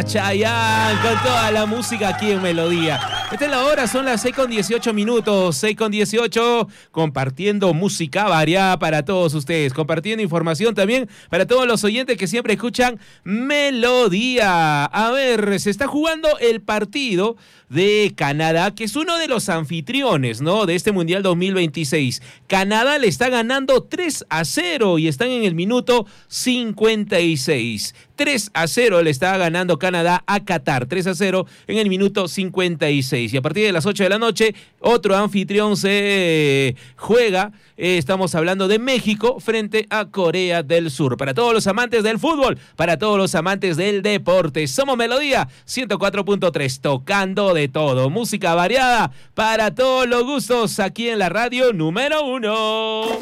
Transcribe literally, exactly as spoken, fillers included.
Chayanne, con toda la música aquí en Melodía. Esta es la hora, son las seis con dieciocho minutos, seis con dieciocho, compartiendo música variada para todos ustedes, compartiendo información también para todos los oyentes que siempre escuchan Melodía. A ver, se está jugando el partido de Canadá, que es uno de los anfitriones, ¿no?, de este Mundial dos mil veintiséis. Canadá le está ganando tres a cero y están en el minuto cincuenta y seis. tres a cero le está ganando Canadá a Qatar, tres a cero en el minuto cincuenta y seis. Y a partir de las ocho de la noche, otro anfitrión se juega. Eh, estamos hablando de México frente a Corea del Sur. Para todos los amantes del fútbol, para todos los amantes del deporte, somos Melodía ciento cuatro punto tres, tocando de todo. Música variada para todos los gustos aquí en la radio número uno.